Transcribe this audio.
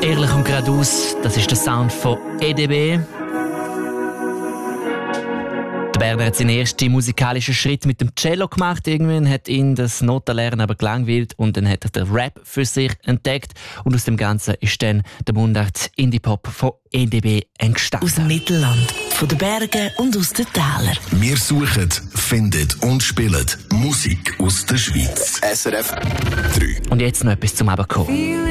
Ehrlich und geradeaus, das ist der Sound von EDB. Der Berner hat seinen ersten musikalischen Schritt mit dem Cello gemacht. Irgendwann hat ihn das Notenlernen aber gelangweilt und dann hat er den Rap für sich entdeckt. Und aus dem Ganzen ist dann der Mundart Indie-Pop von EDB entstanden. Aus dem Mittelland, von den Bergen und aus den Tälern. Wir suchen, finden und spielen Musik aus der Schweiz. SRF 3. Und jetzt noch etwas zum Abkommen.